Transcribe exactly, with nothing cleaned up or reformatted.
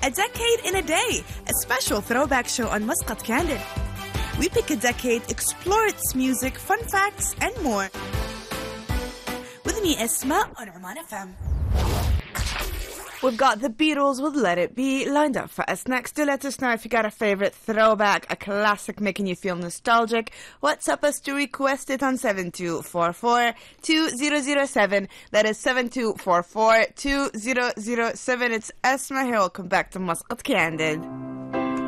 A Decade in a Day, a special throwback show on Muscat Candid. We pick a decade, explore its music, fun facts, and more. With me, Esma, on Oman F M. We've got the Beatles with Let It Be lined up for us next. Do let us know if you got a favorite throwback, a classic making you feel nostalgic. WhatsApp us to request it on seven two four four, two zero zero seven. That is seven two four four, two zero zero seven. It's Esma here. Welcome back to Muscat Candid.